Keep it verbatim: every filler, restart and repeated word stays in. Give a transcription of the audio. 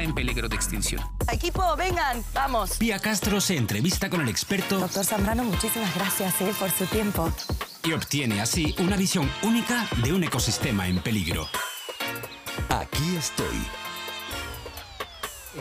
en peligro de extinción. Equipo, vengan, vamos. Pía Castro se entrevista con el experto. Doctor Zambrano, muchísimas gracias eh, por su tiempo. Y obtiene así una visión única de un ecosistema en peligro. Aquí estoy.